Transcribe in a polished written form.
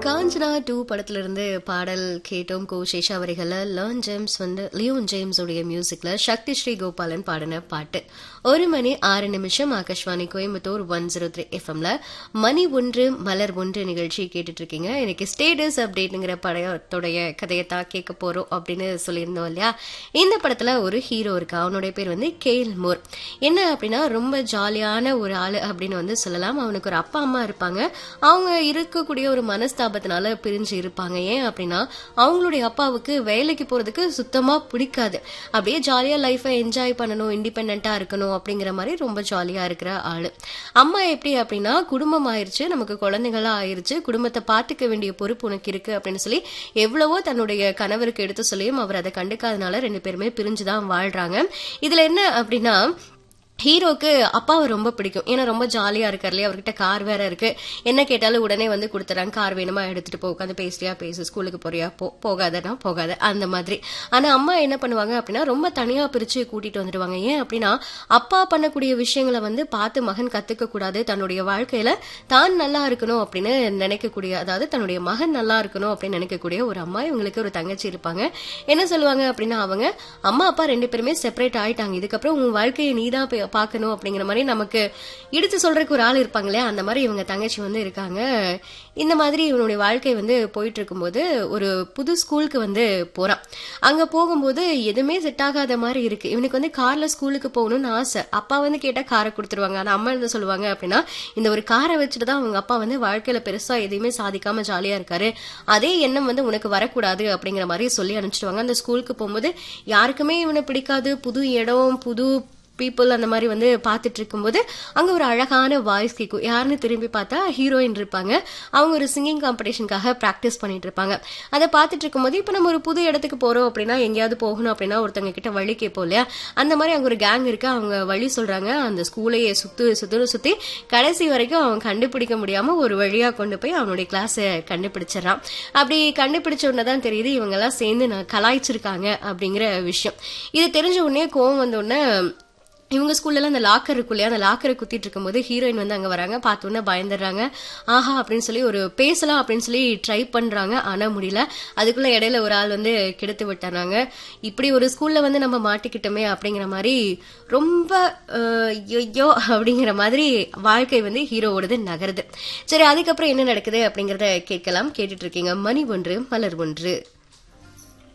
காஞ்சனா 2 படத்துல இருந்து பாடல் கேட்டோம். கோஷேஷா வரிகள்ல லியோன் ஜேம்ஸ் லியோன் ஜேம்ஸ் உடைய மியூசிக்ல சக்தி ஸ்ரீ கோபாலன் பாடின பாட்டு. 1 மணி 6 நிமிஷம் ஆகாஷ்வாணி கோயம்புத்தூர் 103 எஃப்எம்ல மணி 1 மலர் 1 நிகழ்ச்சி கேட்டுட்டு இருக்கீங்க. எனக்கு ஸ்டேட்டஸ் அப்டேட்ங்கிற படத்தோடைய கதையத்தான் கேட்க போறோம் அப்படின்னு சொல்லியிருந்தோம் இல்லையா. இந்த படத்துல ஒரு ஹீரோ இருக்கு. அவனுடைய பேர் கேல் மோர். என்ன அப்படின்னா ரொம்ப ஜாலியான ஒரு ஆளு அப்படின்னு சொல்லலாம். அவனுக்கு ஒரு அப்பா அம்மா இருப்பாங்க. அவங்க இருக்கக்கூடிய ஒரு மனஸ்தாபத்தினால பிரிஞ்சு இருப்பாங்க. ஏன் அப்படின்னா அவங்களுடைய அப்பாவுக்கு வேலைக்கு போறதுக்கு சுத்தமா பிடிக்காது. அப்படியே ஜாலியா லைஃபை என்ஜாய் பண்ணணும், இண்டிபெண்டா இருக்கணும் அப்படிங்கிற மாதிரி ரொம்ப ஜாலியா இருக்கிற ஆளு. அம்மா எப்படி அப்படின்னா குடும்பம் ஆயிருச்சு, நமக்கு குழந்தைகளா ஆயிருச்சு, குடும்பத்தை பார்த்துக்க வேண்டிய பொறுப்பு உனக்கு இருக்கு அப்படின்னு சொல்லி எவ்வளவோ தன்னுடைய கணவருக்கு எடுத்து சொல்லியும் அவர் அதை கண்டுக்காதனால 2 பேருமே பிரிஞ்சுதான் வாழ்றாங்க. இதுல என்ன அப்படின்னா ஹீரோக்கு அப்பாவை ரொம்ப பிடிக்கும். ஏன்னா ரொம்ப ஜாலியா இருக்காரு இல்லையா. அவர்கிட்ட கார் வேற இருக்கு. என்ன கேட்டாலும் உடனே கொடுத்துறாங்க. கார் வேணுமா எடுத்துட்டு போ, உட்காந்து பேசுறியா பேசு, ஸ்கூலுக்கு போறியா போகாதனா போகாத அந்த மாதிரி. ஆனா அம்மா என்ன பண்ணுவாங்க அப்படின்னா ரொம்ப தனியா பிரிச்சு கூட்டிட்டு வந்துடுவாங்க. ஏன் அப்படின்னா அப்பா பண்ணக்கூடிய விஷயங்களை பார்த்து மகன் கத்துக்க கூடாது. தன்னுடைய வாழ்க்கையில தான் நல்லா இருக்கணும் அப்படின்னு நினைக்கக்கூடிய, அதாவது தன்னுடைய மகன் நல்லா இருக்கணும் அப்படின்னு நினைக்கக்கூடிய ஒரு அம்மா. இவங்களுக்கு ஒரு தங்கச்சி இருப்பாங்க. என்ன சொல்லுவாங்க அப்படின்னா அவங்க அம்மா அப்பா 2 பேருமே செப்பரேட் ஆயிட்டாங்க. இதுக்கப்புறம் உன் வாழ்க்கையை நீதான் பாக்கணும் அப்படிங்கிற மாதிரி நமக்கு இடிச்சு சொல்றதுக்கு ஒரு ஆள் இருப்பாங்களே, அந்த மாதிரி இவங்க தங்கச்சி இருக்காங்க. இந்த மாதிரி இவனுடைய வாழ்க்கை போயிட்டு இருக்கும்போது ஒரு புது ஸ்கூலுக்கு போறான். அங்க போகும்போது எதுவுமே செட் ஆகாத மாதிரி இருக்கு. இவனுக்கு கார்ல ஸ்கூலுக்கு போகணும்னு ஆசை. அப்பா கேட்டா காரை கொடுத்துருவாங்க. ஆனா அம்மா என்ன சொல்லுவாங்க அப்படின்னா இந்த ஒரு காரை வச்சுட்டு தான் அவங்க அப்பா வாழ்க்கையில பெருசா எதையுமே சாதிக்காம ஜாலியா இருக்காரு. அதே எண்ணம் உனக்கு வரக்கூடாது அப்படிங்கிற மாதிரி சொல்லி அனுப்பிச்சிடுவாங்க. அந்த ஸ்கூலுக்கு போகும்போது யாருக்குமே இவனை பிடிக்காது. புது இடம், புது பீப்புள் அந்த மாதிரி பார்த்துட்டு இருக்கும்போது அங்க ஒரு அழகான வாய்ஸ் கேட்கும். யாருன்னு திரும்பி பார்த்தா ஹீரோயின் இருப்பாங்க. அவங்க ஒரு சிங்கிங் காம்படிஷனுக்காக பிராக்டிஸ் பண்ணிட்டு இருப்பாங்க. அதை பார்த்துட்டு இருக்கும்போது இப்ப நம்ம ஒரு புது இடத்துக்கு போறோம் அப்படின்னா, எங்கேயாவது போகணும் அப்படின்னா ஒருத்தவங்க கிட்ட வழி கேட்போம் இல்லையா. அந்த மாதிரி அங்க ஒரு கேங் இருக்கு. அவங்க வழி சொல்றாங்க. அந்த ஸ்கூலையே சுத்தி கடைசி வரைக்கும் அவன் கண்டுபிடிக்க முடியாம ஒரு வழியா கொண்டு போய் அவனுடைய கிளாஸை கண்டுபிடிச்சிடறான். அப்படி கண்டுபிடிச்ச உடனே தான் தெரியுது இவங்க எல்லாம் சேர்ந்து கலாய்ச்சிருக்காங்க அப்படிங்கிற விஷயம். இது தெரிஞ்ச உடனே கோவம் வந்த உடனே இவங்க ஸ்கூல்ல எல்லாம் அந்த லாக்கர் இருக்கும் இல்லையா, அந்த லாக்கரை குத்திட்டு இருக்கும்போது ஹீரோயின் அங்க வராங்க. பார்த்தோன்னே பயந்துடுறாங்க. ஆஹா அப்படின்னு சொல்லி ஒரு பேசலாம் அப்படின்னு சொல்லி ட்ரை பண்றாங்க. ஆனா முடியல. அதுக்குள்ள இடையில ஒரு ஆள் கெடுத்து விட்டுறாங்க. இப்படி ஒரு ஸ்கூல்ல நம்ம மாட்டிக்கிட்டோமே அப்படிங்கிற மாதிரி ரொம்ப ஐயோ அப்படிங்கிற மாதிரி வாழ்க்கை ஹீரோவோடது நகருது. சரி, அதுக்கப்புறம் என்ன நடக்குது அப்படிங்கறத கேட்கலாம். கேட்டுட்டு இருக்கீங்க மணி 1 மலர் 1.